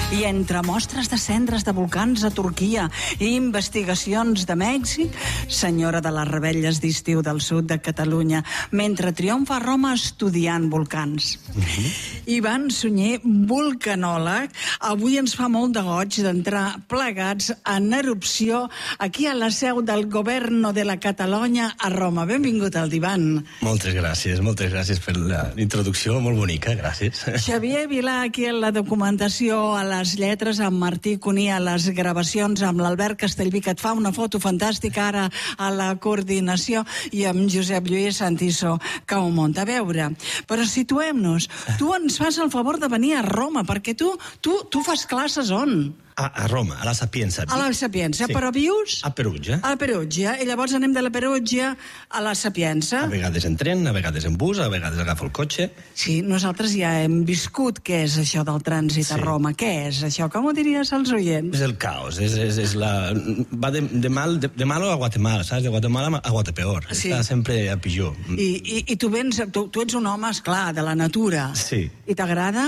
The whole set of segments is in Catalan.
I entre mostres de cendres de volcans a Turquia i investigacions de Mèxic, senyora de les rebelles d'estiu del sud de Catalunya, mentre triomfa a Roma estudiant volcans. Ivan Sunyer, vulcanòleg, avui ens fa molt de goig d'entrar plegats en erupció aquí a la seu del Governo de la Catalunya a Roma. Benvingut al divan. Moltes gràcies per la introducció, molt bonica, gràcies. Xavier Vilà, aquí a la documentació, a les lletres, amb Martí Cuní a les gravacions, amb l'Albert Castellví, que et fa una foto fantàstica ara a la coordinació, i amb Josep Lluís Santiso, que ho munta. A veure, però situem-nos. Tu ens fas el favor de venir a Roma, perquè tu fas classes on? A Roma, a la Sapienza. A la Sapienza, sí. Però vius? A Perugia. A Perugia, i llavors anem de la Perugia a la Sapienza. A vegades en tren, a vegades en bus, a vegades agafo el cotxe. Sí, nosaltres ja hem viscut què és això del trànsit a Roma. Què és això? Com ho diries als oients? És el caos, és la... Va de malo a Guatemala, saps? De Guatemala a Guatepeor. Sí. Està sempre a pitjor. I tu ets un home, esclar, de la natura. Sí. I t'agrada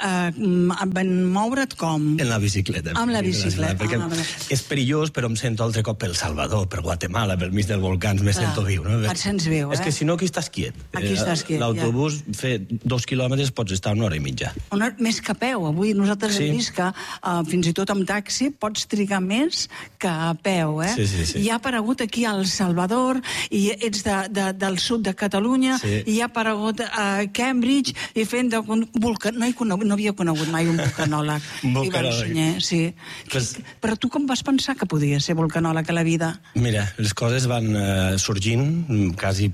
moure't com? En la bicicleta. Amb la bicicleta. Perquè és perillós, però em sento altre cop pel Salvador, per Guatemala, pel mig dels volcans, me sento viu, no? Et sents viu, És que si no, aquí estàs quiet. Aquí estàs quiet, l'autobús, fer 2 quilòmetres, pots estar una hora i mitja. Més que a peu. Avui nosaltres hem vist que fins i tot amb taxi pots trigar més que a peu, eh? Sí. I ha aparegut aquí al Salvador, i ets del sud de Catalunya, i ha aparegut a Cambridge, i fent de... No havia conegut mai un vulcanòleg. Ivan Sunyer, sí. Però tu com vas pensar que podia ser vulcanòleg a la vida? Mira, les coses van sorgint, quasi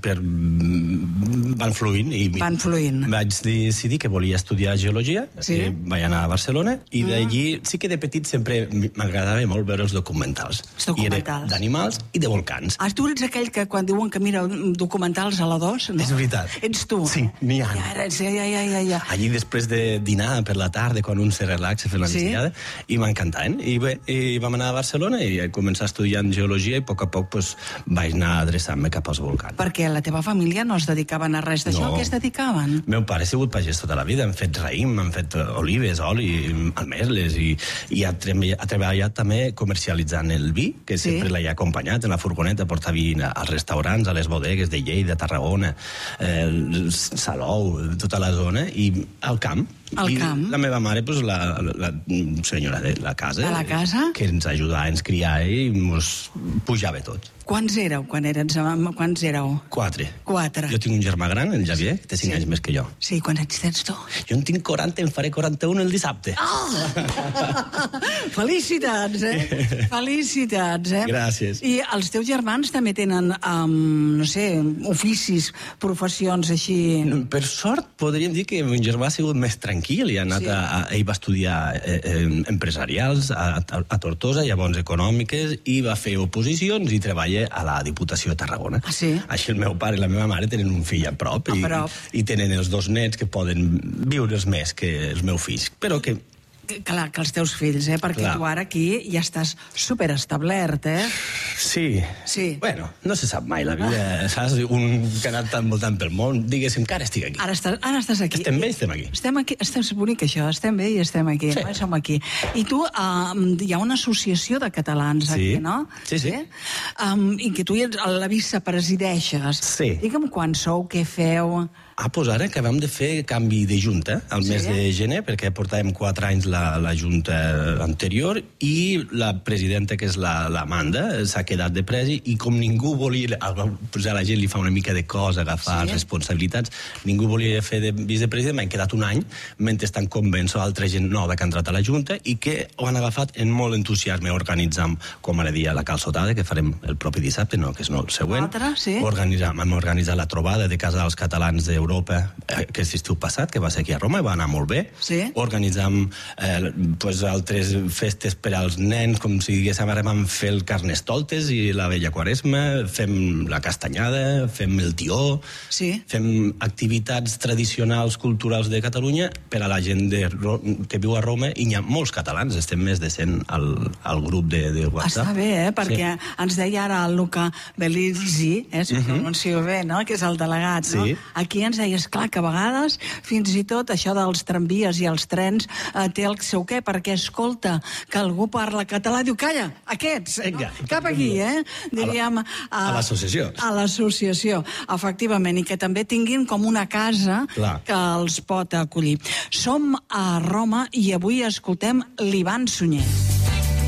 van fluint. Van fluint. Vaig decidir que volia estudiar geologia, vaig anar a Barcelona, i d'allí sí que de petit sempre m'agradava molt veure els documentals. I era d'animals i de volcans. Tu ets aquell que quan diuen que mira documentals a la 2, no? És veritat. Ets tu. Sí, n'hi ha. Ja. Allí després de dinar per la tarda, quan un se relaxa fent la migdiada, i m'encantaven. I bé, vam anar a Barcelona i vaig començar estudiant geologia i a poc vaig anar adreçant-me cap als volcans. Perquè la teva família no es dedicaven a res d'això? No. A què es dedicaven? Meu pare ha sigut pagès tota la vida, han fet raïm, han fet olives, oli, almerles, i ha treballat també comercialitzant el vi, que sempre l'ha acompanyat en la furgoneta, portar vi als restaurants, a les bodegues de Lleida, Tarragona, Salou, tota la zona, i al camp. La meva mare, la senyora de la casa, que ens ajudava, ens criava i ens pujava tot. Quants éreu quan quants éreu? 4. Jo tinc un germà gran, el Javier, que té 5 anys més que jo. Sí, quants anys tens tu? Jo en tinc 40, en faré 41 el dissabte. Felicitats, Felicitats, Gràcies. I els teus germans també tenen, no sé, oficis, professions així... Per sort, podríem dir que mon germà ha sigut més tranquil i ell va estudiar empresarials a Tortosa, llavors econòmiques, i va fer oposicions i treballa a la Diputació de Tarragona. Sí? Així el meu pare i la meva mare tenen un fill a prop. I tenen els 2 nets que poden viure's més que els meus fills. Però que... Clar, que els teus fills, perquè tu ara aquí ja estàs superestablert, Sí. Bueno, no se sap mai la vida, saps? Un que ha anat tan voltant pel món, diguéssim que ara estic aquí. Ara estàs aquí. Estem bé i estem aquí. Estem bonic això, estem bé i estem aquí. Sí. Som aquí. I tu, hi ha una associació de catalans aquí, no? Sí. I que tu la vicepresideixes. Sí. Digue'm quan sou, què feu... Doncs ara acabem de fer canvi de junta al mes de gener, perquè portàvem 4 anys la junta anterior i la presidenta, que és l'Amanda, s'ha quedat de presa i com ningú volia... A la gent li fa una mica de cosa agafar responsabilitats, ningú volia fer de vicepresident, m'han quedat un any mentre estan convenços altra gent nova que ha entrat a la junta i que ho han agafat en molt entusiasme. Organitzam, com ara dia, la calçotada, que farem el propi dissabte, no, que és el següent. Hem organitzat la trobada de Casa dels Catalans d'Europa aquest estiu passat, que va ser aquí a Roma, i va anar molt bé. Organitzam altres festes per als nens, com si diguéssim, ara vam fer el Carnestoltes i la Vella Quaresma, fem la castanyada, fem el tió, fem activitats tradicionals, culturals de Catalunya per a la gent que viu a Roma, i hi ha molts catalans, estem més de 100 al grup de WhatsApp. Està bé, perquè ens deia ara el Luca Belizzi, si pronuncio bé, que és el delegat, no? Aquí clients deia, esclar, que a vegades fins i tot això dels tramvies i els trens té el seu què, perquè escolta que algú parla català, diu, calla, aquests, cap aquí, diríem... A l'associació. A l'associació, efectivament, i que també tinguin com una casa que els pot acollir. Som a Roma i avui escoltem l'Ivan Sunyer.